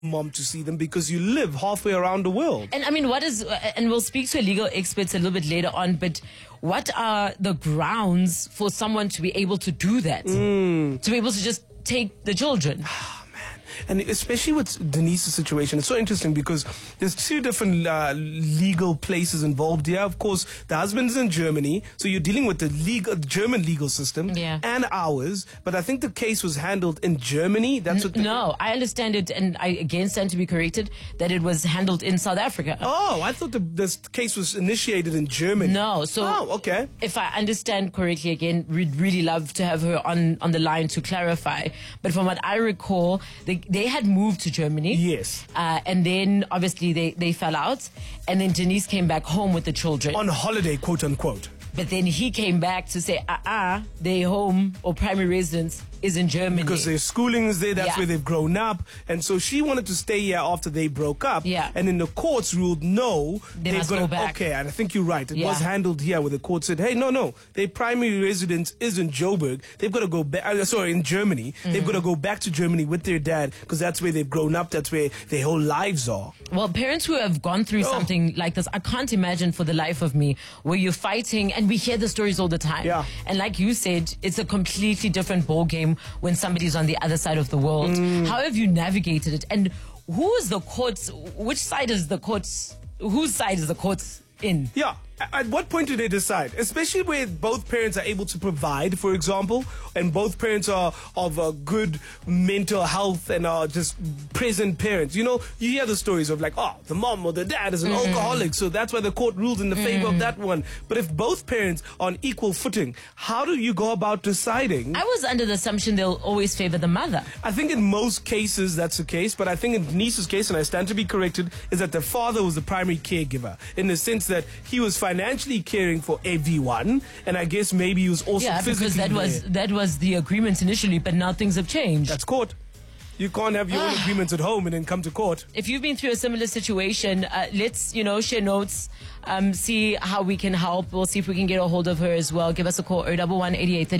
mom to see them because you live halfway around the world. And I mean, and we'll speak to legal experts a little bit later on, but what are the grounds for someone to be able to do that? To be able to just take the children? And especially with Denise's situation, it's so interesting because there's two different legal places involved here. Of course, the husband's in Germany, so you're dealing with the German legal system and ours. But I think the case was handled in Germany. That's what. No, I understand it, and I again stand to be corrected that it was handled in South Africa. Oh, I thought this case was initiated in Germany. No, so okay. If I understand correctly, again, we'd really love to have her on the line to clarify. But from what I recall, they had moved to Germany. Yes. And then obviously they fell out. And then Denise came back home with the children. On holiday, quote unquote. But then he came back to say, their home or primary residence is in Germany. Because their schooling is there, that's where they've grown up. And so she wanted to stay here after they broke up. Yeah. And then the courts ruled no. They must go back. Okay, and I think you're right. It was handled here where the court said, hey, no, their primary residence is in Joburg. They've got to go back, in Germany. They've got to go back to Germany with their dad because that's where they've grown up. That's where their whole lives are. Well, parents who have gone through something like this, I can't imagine for the life of me where you're fighting, and we hear the stories all the time. Yeah. And like you said, it's a completely different ball game when somebody's on the other side of the world. How have you navigated it? And who is the courts? Which side is the courts? Whose side is the courts in? Yeah. At what point do they decide? Especially where both parents are able to provide, for example, and both parents are of a good mental health and are just present parents. You know, you hear the stories of like, the mom or the dad is an alcoholic, so that's why the court ruled in the favor of that one. But if both parents are on equal footing, how do you go about deciding? I was under the assumption they'll always favor the mother. I think in most cases that's the case, but I think in Denise's case, and I stand to be corrected, is that the father was the primary caregiver in the sense that he was financially caring for everyone, and I guess maybe he was also physically because that was the agreement initially, but now things have changed. That's court. You can't have your own agreements at home and then come to court. If you've been through a similar situation, let's share notes, see how we can help. We'll see if we can get a hold of her as well. Give us a call, 011 8830.